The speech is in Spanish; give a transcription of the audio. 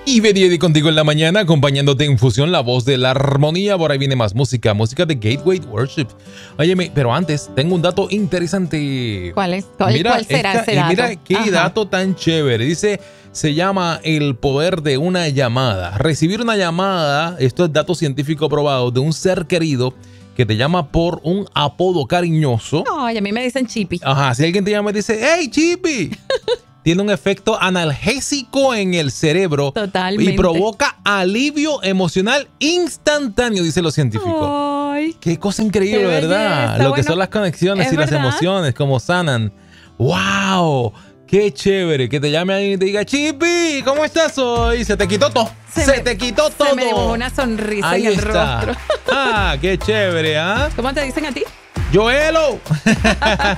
Y Eddie contigo en la mañana, acompañándote en Fusión, la voz de la armonía. Por ahí viene más música de Gateway Worship. Óyeme, pero antes, tengo un dato interesante. ¿Cuál es? ¿Cuál será ese dato? Mira qué dato tan chévere. Dice, se llama el poder de una llamada. Recibir una llamada, esto es dato científico probado, de un ser querido que te llama por un apodo cariñoso. Ay, a mí me dicen Chippy. Ajá, si alguien te llama y dice, ¡Hey, Chippy! Tiene un efecto analgésico en el cerebro. Totalmente. Y provoca alivio emocional instantáneo, dicen los científicos. Ay, qué cosa increíble, ¿verdad? Lo que son las conexiones y las emociones, como sanan. ¡Wow! ¡Qué chévere! Que te llame alguien y te diga, Chippy, ¿cómo estás hoy? Se te quitó todo. Se te quitó todo. Se me dibujó una sonrisa Ahí en el está. rostro. ¡Ah, qué chévere! ¿Ah? ¿Cómo te dicen a ti? ¡Joelo!